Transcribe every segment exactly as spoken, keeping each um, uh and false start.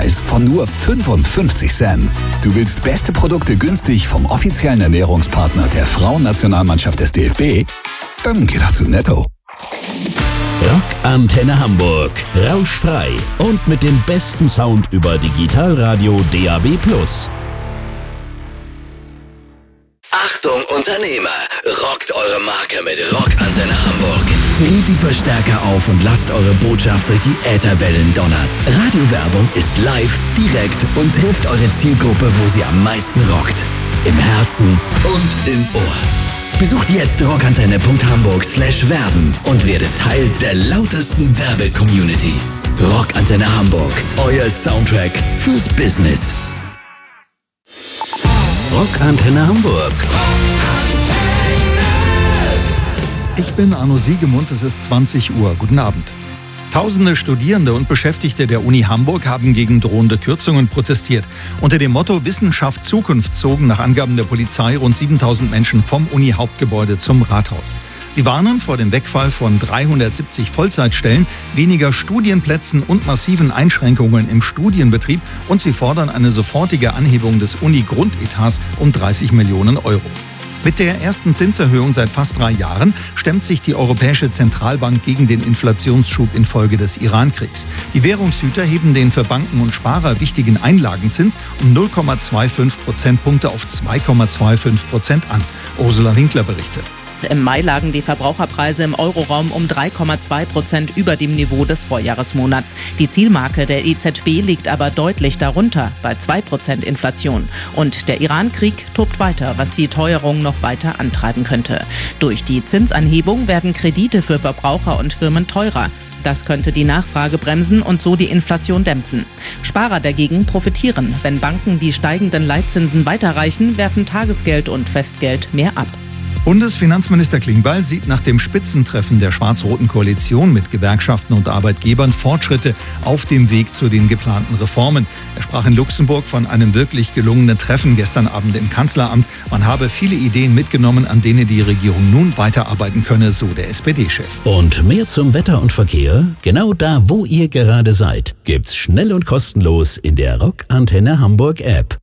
Aufpreis von nur fünfundfünfzig Cent. Du willst beste Produkte günstig vom offiziellen Ernährungspartner der Frauennationalmannschaft des D F B? Dann geh doch zu Netto. Rockantenne Hamburg. Rauschfrei und mit dem besten Sound über Digitalradio D A B plus. Achtung Unternehmer, rockt eure Marke mit Rockantenne Hamburg. Dreht die Verstärker auf und lasst eure Botschaft durch die Ätherwellen donnern. Radiowerbung ist live, direkt und trifft eure Zielgruppe, wo sie am meisten rockt. Im Herzen und im Ohr. Besucht jetzt rockantenne punkt hamburg slash werben und werdet Teil der lautesten Werbe-Community. Rockantenne Hamburg, euer Soundtrack fürs Business. Rockantenne Hamburg. Ich bin Arno Siegemund, es ist zwanzig Uhr. Guten Abend. Tausende Studierende und Beschäftigte der Uni Hamburg haben gegen drohende Kürzungen protestiert. Unter dem Motto Wissenschaft Zukunft zogen nach Angaben der Polizei rund siebentausend Menschen vom Uni-Hauptgebäude zum Rathaus. Sie warnen vor dem Wegfall von dreihundertsiebzig Vollzeitstellen, weniger Studienplätzen und massiven Einschränkungen im Studienbetrieb und sie fordern eine sofortige Anhebung des Uni-Grundetats um dreißig Millionen Euro. Mit der ersten Zinserhöhung seit fast drei Jahren stemmt sich die Europäische Zentralbank gegen den Inflationsschub infolge des Iran-Kriegs. Die Währungshüter heben den für Banken und Sparer wichtigen Einlagenzins um null Komma fünfundzwanzig Prozentpunkte auf zwei Komma fünfundzwanzig Prozent an. Ursula Winkler berichtet. Im Mai lagen die Verbraucherpreise im Euroraum um drei Komma zwei Prozent über dem Niveau des Vorjahresmonats. Die Zielmarke der E Z B liegt aber deutlich darunter, bei zwei Prozent Inflation. Und der Iran-Krieg tobt weiter, was die Teuerung noch weiter antreiben könnte. Durch die Zinsanhebung werden Kredite für Verbraucher und Firmen teurer. Das könnte die Nachfrage bremsen und so die Inflation dämpfen. Sparer dagegen profitieren. Wenn Banken die steigenden Leitzinsen weiterreichen, werfen Tagesgeld und Festgeld mehr ab. Bundesfinanzminister Klingbeil sieht nach dem Spitzentreffen der schwarz-roten Koalition mit Gewerkschaften und Arbeitgebern Fortschritte auf dem Weg zu den geplanten Reformen. Er sprach in Luxemburg von einem wirklich gelungenen Treffen gestern Abend im Kanzleramt. Man habe viele Ideen mitgenommen, an denen die Regierung nun weiterarbeiten könne, so der S P D-Chef. Und mehr zum Wetter und Verkehr? Genau da, wo ihr gerade seid, gibt's schnell und kostenlos in der Rockantenne Hamburg App.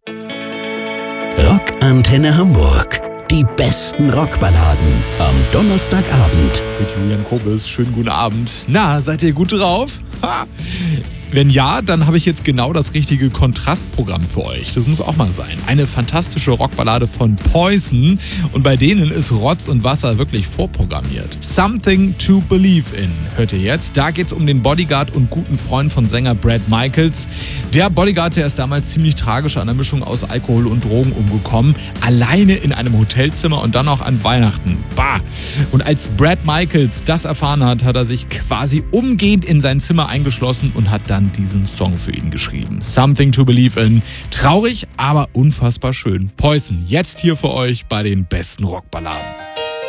Rockantenne Hamburg. Die besten Rockballaden am Donnerstagabend. Mit Julian Kobes. Schönen guten Abend. Na, seid ihr gut drauf? Ha. Wenn ja, dann habe ich jetzt genau das richtige Kontrastprogramm für euch. Das muss auch mal sein. Eine fantastische Rockballade von Poison. Und bei denen ist Rotz und Wasser wirklich vorprogrammiert. Something to Believe in hört ihr jetzt. Da geht es um den Bodyguard und guten Freund von Sänger Bret Michaels. Der Bodyguard, der ist damals ziemlich tragisch an einer Mischung aus Alkohol und Drogen umgekommen. Alleine in einem Hotelzimmer und dann auch an Weihnachten. Bah! Und als Bret Michaels das erfahren hat, hat er sich quasi umgehend in sein Zimmer eingeschlossen und hat dann diesen Song für ihn geschrieben. Something to Believe in. Traurig, aber unfassbar schön. Poison, jetzt hier für euch bei den besten Rockballaden.